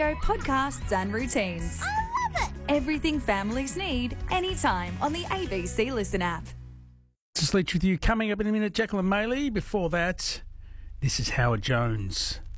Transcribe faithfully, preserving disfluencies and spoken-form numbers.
radio, podcasts and routines. I love it! Everything families need, anytime on the A B C Listen app. To Sleech with you coming up in a minute, Jacqueline Maley. Before that, this is Howard Jones.